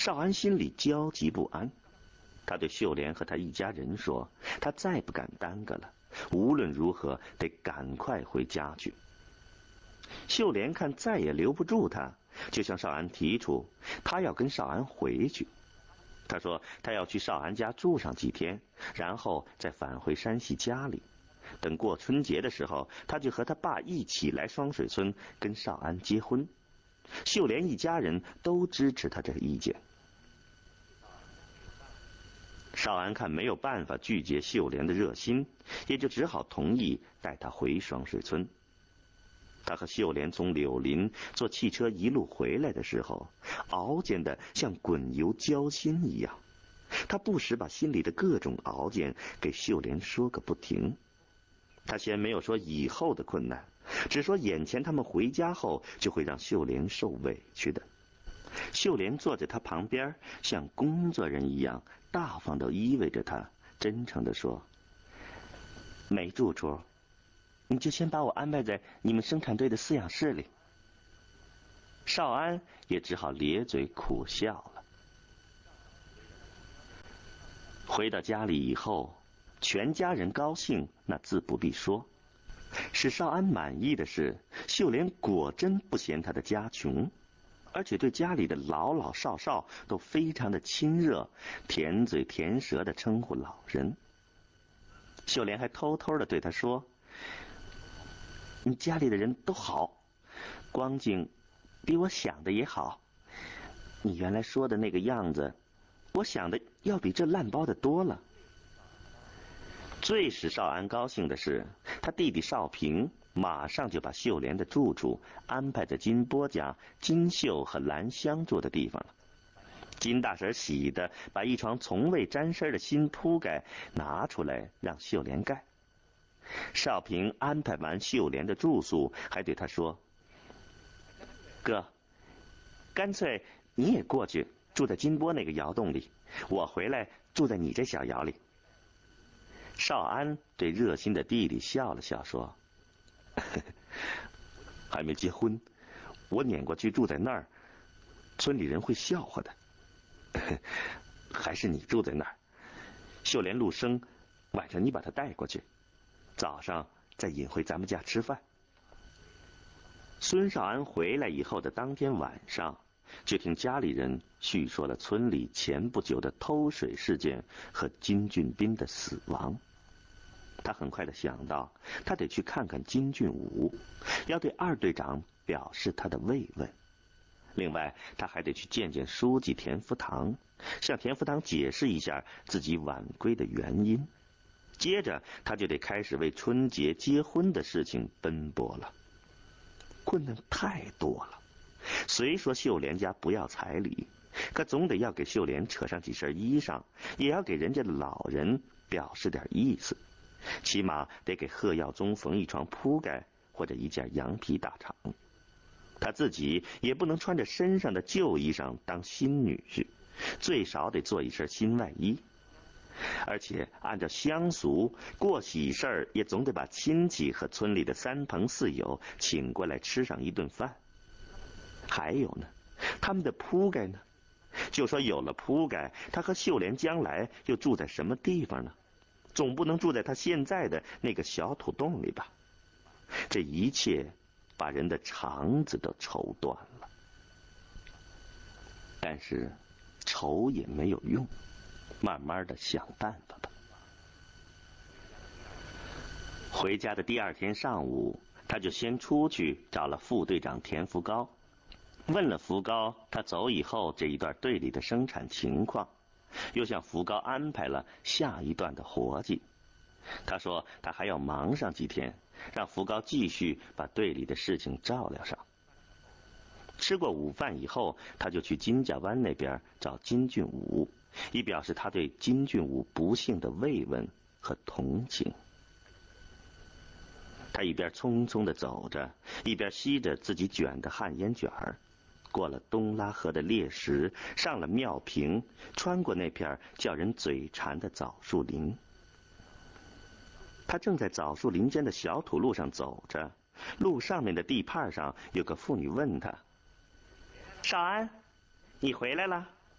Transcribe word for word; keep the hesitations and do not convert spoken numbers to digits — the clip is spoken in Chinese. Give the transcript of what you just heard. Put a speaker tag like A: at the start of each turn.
A: 少安心里焦急不安，他对秀莲和他一家人说，他再不敢耽搁了，无论如何得赶快回家去。秀莲看再也留不住他，就向少安提出他要跟少安回去。他说他要去少安家住上几天，然后再返回山西家里，等过春节的时候，他就和他爸一起来双水村跟少安结婚。秀莲一家人都支持他这个意见。少安看没有办法拒绝秀莲的热心，也就只好同意带他回双水村。他和秀莲从柳林坐汽车一路回来的时候，熬煎的像滚油焦心一样，他不时把心里的各种熬煎给秀莲说个不停。他先没有说以后的困难，只说眼前他们回家后就会让秀莲受委屈的。秀莲坐在他旁边，像工作人一样大方地依偎着他，真诚地说，没住处，你就先把我安排在你们生产队的饲养室里。少安也只好咧嘴苦笑了。回到家里以后，全家人高兴，那自不必说。使少安满意的是，秀莲果真不嫌他的家穷，而且对家里的老老少少都非常的亲热，甜嘴甜舌的称呼老人。秀莲还偷偷的对他说，你家里的人都好，光景比我想的也好，你原来说的那个样子，我想的要比这烂包的多了。最使少安高兴的是，他弟弟少平马上就把秀莲的住处安排在金波家金秀和兰香住的地方了。金大婶喜的把一床从未沾身的新铺盖拿出来让秀莲盖。少平安排完秀莲的住宿，还对他说，哥，干脆你也过去住在金波那个窑洞里，我回来住在你这小窑里。少安对热心的弟弟笑了笑说，呵呵，还没结婚，我撵过去住在那儿，村里人会笑话的，呵，还是你住在那儿。秀莲陆生，晚上你把他带过去，早上再引回咱们家吃饭。孙少安回来以后的当天晚上，就听家里人叙说了村里前不久的偷水事件和金俊斌的死亡。他很快的想到，他得去看看金俊武，要对二队长表示他的慰问。另外，他还得去见见书记田福堂，向田福堂解释一下自己晚归的原因。接着，他就得开始为春节结婚的事情奔波了。困难太多了，虽说秀莲家不要彩礼，可总得要给秀莲扯上几身衣裳，也要给人家的老人表示点意思，起码得给贺耀宗缝一床铺盖或者一件羊皮大氅。他自己也不能穿着身上的旧衣裳当新女婿，最少得做一身新外衣。而且按照乡俗，过喜事儿也总得把亲戚和村里的三朋四友请过来吃上一顿饭。还有呢，他们的铺盖呢？就说有了铺盖，他和秀莲将来又住在什么地方呢？总不能住在他现在的那个小土洞里吧？这一切把人的肠子都愁断了。但是愁也没有用，慢慢的想办法吧。回家的第二天上午，他就先出去找了副队长田福高，问了福高他走以后这一段队里的生产情况，又向福高安排了下一段的活计。他说他还要忙上几天，让福高继续把队里的事情照料上。吃过午饭以后，他就去金家湾那边找金俊武，以表示他对金俊武不幸的慰问和同情。他一边匆匆地走着，一边吸着自己卷的旱烟卷儿，过了东拉河的裂石，上了庙坪，穿过那片叫人嘴馋的枣树林。他正在枣树林间的小土路上走着，路上面的地帕上有个妇女问他：少安，你回来了？